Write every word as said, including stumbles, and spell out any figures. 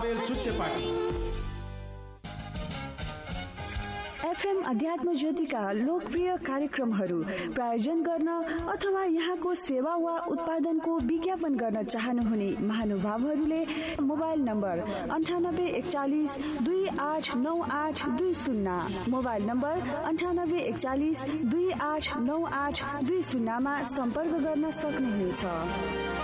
Paudel Chuchepati. FM अध्यात्म ज्योतिका लोकप्रिय कार्यक्रमहरू प्रायोजन गर्न अथवा यहाँको सेवा वा उत्पादनको विज्ञापन गर्न चाहनुहुने महानुभावहरूले मोबाइल नम्बर अन्ठानब्बे एकचालिस दुई आठ नौ आठ दुई शून्य मोबाइल नम्बर अन्ठानब्बे एकचालिस दुई आठ नौ आठ दुई शून्यमा सम्पर्क गर्न सक्नुहुनेछ।